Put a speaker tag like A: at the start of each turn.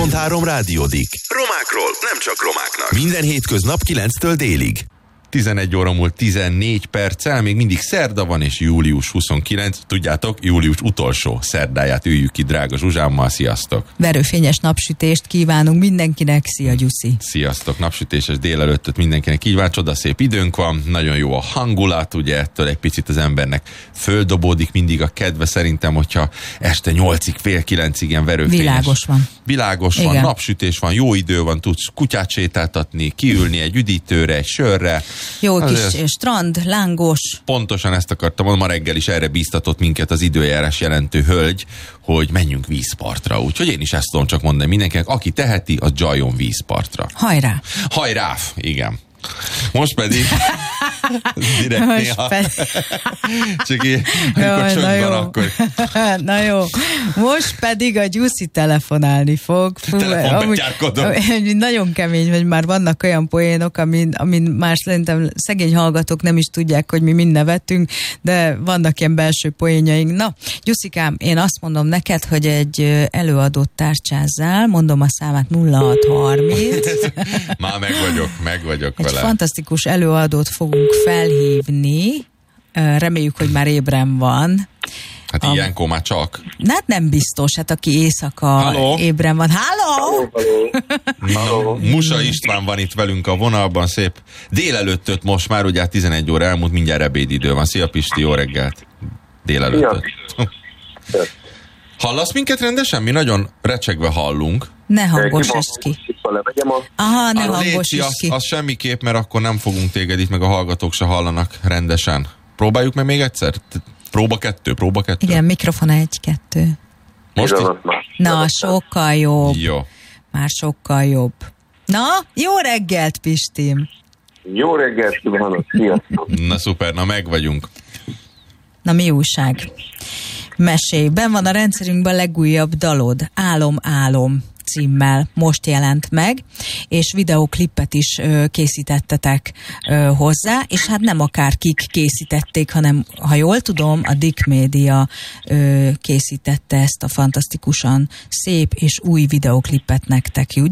A: 90.3 Rádiódik. Romákról, nem csak romáknak. Minden hétköznap 9-től délig.
B: 11 óra múlt 14 perccel, még mindig szerda van, és július 29, tudjátok, július utolsó szerdáját üljük ki drága Zsuzsámmal. Sziasztok!
C: Verőfényes napsütést kívánunk mindenkinek, szia Gyuszi!
B: Sziasztok! Napsütéses délelőttöt mindenkinek így van, csodaszép időnk van, nagyon jó a hangulat, ugye ettől egy picit az embernek földobódik mindig a kedve, szerintem, hogyha este 8-ig, fél 9-ig ilyen verőfényes. Világos van, napsütés van, jó idő van, tudsz kutyát sétáltatni, kiülni egy üdítőre, egy sörre.
C: Jó kis strand, lángos.
B: Pontosan ezt akartam mondani, ma reggel is erre bíztatott minket az időjárás jelentő hölgy, hogy menjünk vízpartra. Úgyhogy én is ezt tudom csak mondani mindenkinek, aki teheti, az dzsaljon vízpartra.
C: Hajrá!
B: Hajrá! Igen. Most pedig direkt néha. Csak így, amikor csönd van, akkor...
C: Na jó. Most pedig a Gyuszi telefonálni fog.
B: Telefonbetyárkodom.
C: Nagyon kemény, hogy már vannak olyan poénok, amin már szerintem szegény hallgatók nem is tudják, hogy mi mind nevettünk, de vannak ilyen belső poénjaink. Na, Gyuszikám, én azt mondom neked, hogy egy előadót tárcsázzál, mondom a számát 0630.
B: Már meg vagyok vele.
C: Egy fantasztikus előadót fogunk felhívni. Reméljük, hogy már ébren van.
B: Hát ilyenkor már csak.
C: Hát nem biztos, hát aki éjszaka ébren van.
B: Halló! Musa István van itt velünk a vonalban, szép délelőttöt most már, ugye 11 óra elmúlt, mindjárt ebédidő van. Szia Pisti, jó reggelt! Délelőttöt. Hallasz minket rendesen? Mi nagyon recsegve hallunk.
C: Ne hangosítsd ki. Aha, ne hangosítsd ki.
B: Az semmiképp, mert akkor nem fogunk téged itt, meg a hallgatók se hallanak rendesen. Próbáljuk meg még egyszer? Próba 2.
C: Igen, mikrofon 1-2.
B: Most is?
C: Na, sokkal jobb.
B: Jó.
C: Már sokkal jobb. Na, jó reggelt, Pistim.
D: Jó reggelt, kívánok, sziasztok.
B: Na szuper, na meg vagyunk.
C: Na, mi újság? Mesélj, benn van a rendszerünkben a legújabb dalod, Álom címmel most jelent meg, és videóklipet is készítettetek hozzá, és hát nem akár kik készítették, hanem, ha jól tudom, a Dick Media készítette ezt a fantasztikusan szép és új videóklipet nektek,